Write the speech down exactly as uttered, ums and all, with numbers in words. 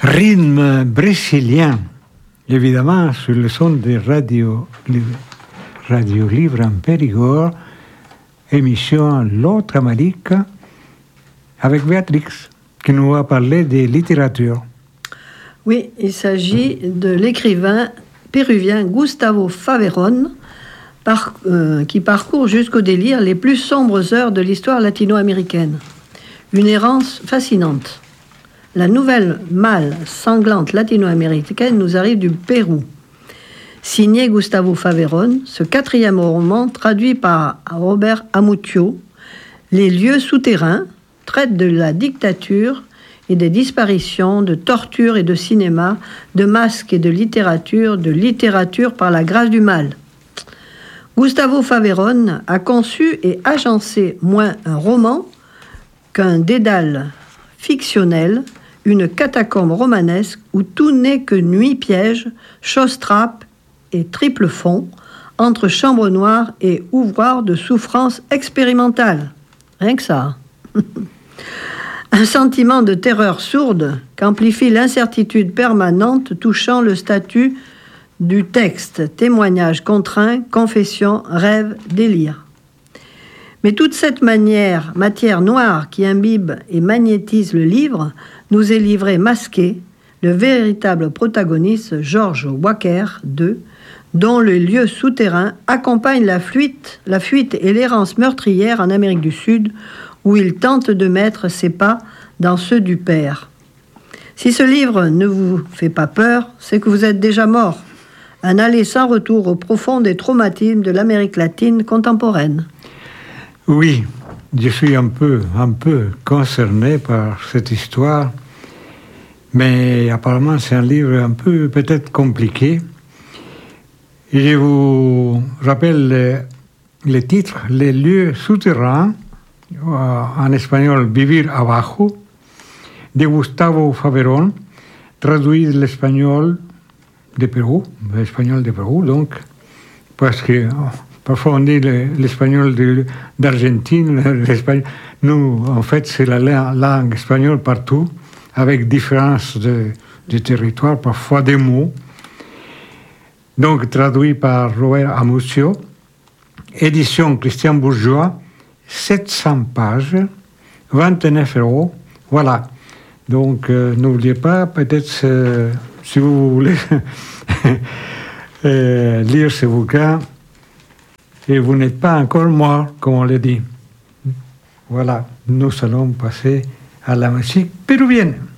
Rythme brésilien, évidemment, sur le son de Radio, Radio Libre en Périgord, émission L'autre Amérique, avec Béatrix, qui nous a parlé de littérature. Oui, il s'agit de l'écrivain péruvien Gustavo Faverón, par, euh, qui parcourt jusqu'au délire les plus sombres heures de l'histoire latino-américaine. Une errance fascinante. La nouvelle malle sanglante latino-américaine nous arrive du Pérou. Signé Gustavo Faverón, ce quatrième roman, traduit par Robert Amuccio, Les lieux souterrains, traite de la dictature et des disparitions, de torture et de cinéma, de masques et de littérature, de littérature par la grâce du mal. Gustavo Faverón a conçu et agencé moins un roman qu'un dédale fictionnel, une catacombe romanesque où tout n'est que nuit piège, chausse-trappe et triple fond, entre chambre noire et ouvroir de souffrance expérimentale. Rien que ça. Un sentiment de terreur sourde qu'amplifie l'incertitude permanente touchant le statut du texte, témoignage contraint, confession, rêve, délire. Mais toute cette manière, matière noire qui imbibe et magnétise le livre nous est livrée masquée, le véritable protagoniste, George Walker deux, dont le lieu souterrain accompagne la fuite, la fuite et l'errance meurtrière en Amérique du Sud, où il tente de mettre ses pas dans ceux du père. Si ce livre ne vous fait pas peur, c'est que vous êtes déjà mort. Un aller sans retour au profond des traumatismes de l'Amérique latine contemporaine. Oui, je suis un peu, un peu concerné par cette histoire, mais apparemment c'est un livre un peu peut-être compliqué. Je vous rappelle le, le titre, Les lieux souterrains, en espagnol Vivir abajo, de Gustavo Faverón, traduit de l'espagnol de Pérou, l'espagnol de Pérou, donc, parce que oh, parfois on dit le, l'espagnol de, d'Argentine, l'espagnol. Nous, en fait, c'est la langue espagnole partout, avec différence de, de territoire, parfois des mots. Donc, traduit par Robert Amuccio, édition Christian Bourgeois, sept cents pages, vingt-neuf euros. Voilà. Donc, euh, n'oubliez pas, peut-être, euh, si vous voulez euh, lire ce bouquin, et vous n'êtes pas encore mort, comme on le dit. Voilà. Nous allons passer à la musique péruvienne.